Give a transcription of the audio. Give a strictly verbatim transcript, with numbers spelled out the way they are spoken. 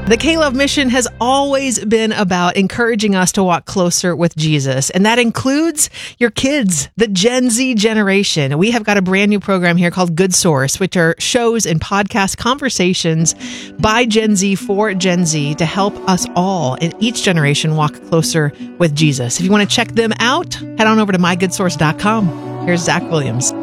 The K-Love mission has always been about encouraging us to walk closer with Jesus, and that includes your kids, the Gen Z generation. We have got a brand new program here called Good Source, which are shows and podcast conversations by Gen Z for Gen Z to help us all in each generation walk closer with Jesus. If you want to check them out, head on over to my good source dot com. Here's Zach Williams.